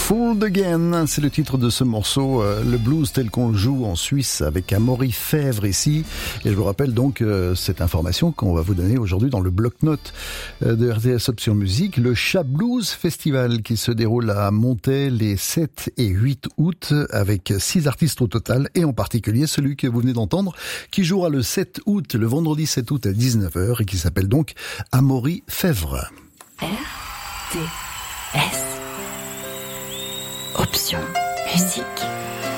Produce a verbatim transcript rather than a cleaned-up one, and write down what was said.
Fooled Again, c'est le titre de ce morceau, euh, le blues tel qu'on le joue en Suisse avec Amaury Fèvre ici. Et je vous rappelle donc euh, cette information qu'on va vous donner aujourd'hui dans le bloc-notes euh, de R T S Option Musique, le Chat Blues Festival qui se déroule à Montet les sept et huit août avec six artistes au total et en particulier celui que vous venez d'entendre qui jouera le sept août, le vendredi sept août à dix-neuf heures et qui s'appelle donc Amaury Fèvre. R T S Option Musique.